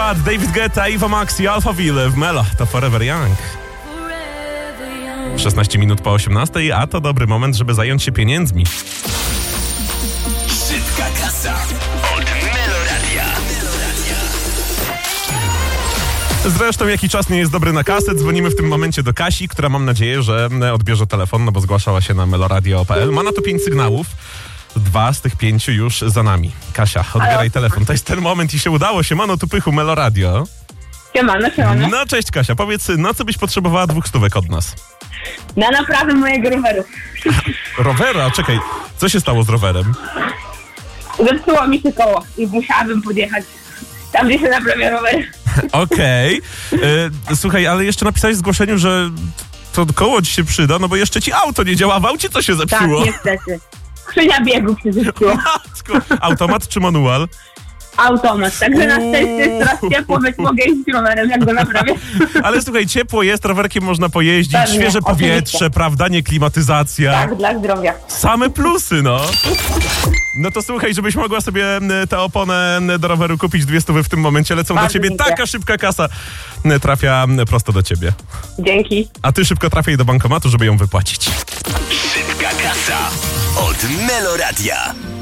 Bad, David Guetta, Eva Max i Alphaville w Melo. To Forever Young. 16 minut po 18, a to dobry moment, żeby zająć się pieniędzmi. Szybka kasa od Meloradia. Zresztą jaki czas nie jest dobry na kasę, dzwonimy w tym momencie do Kasi, która mam nadzieję, że odbierze telefon, no bo zgłaszała się na meloradio.pl. Ma na to 5 sygnałów. 2 z tych 5 już za nami. Kasia, odbieraj telefon. To jest ten moment i się udało. Siemano, tu Pychu, Meloradio. Siemano. No cześć Kasia, powiedz, na co byś potrzebowała 2 stówek od nas? Na naprawę mojego roweru. Rowera? Czekaj, co się stało z rowerem? Zepsuło mi się koło i musiałabym podjechać tam, gdzie się naprawia rower. Okej. Słuchaj, ale jeszcze napisałeś w zgłoszeniu, że to koło ci się przyda, no bo jeszcze ci auto nie działa. W aucie co się Tak, zepsuło? niestety. Skrzynia biegów się zepsuła. Matko, automat czy manual? Automat, także na szczęście jest teraz ciepło, więc mogę iść rowerem, jak go naprawię. Ale słuchaj, ciepło jest, rowerkiem można pojeździć, Pewnie, świeże powietrze, oczywiście. prawda, nie klimatyzacja. Tak, dla zdrowia. Same plusy, no. No to słuchaj, żebyś mogła sobie tę oponę do roweru kupić, 2 stówy w tym momencie lecą do Bardzo ciebie. dziękuję. Taka szybka kasa trafia prosto do ciebie. Dzięki. A ty szybko trafiaj do bankomatu, żeby ją wypłacić. Szybka kasa od Meloradia.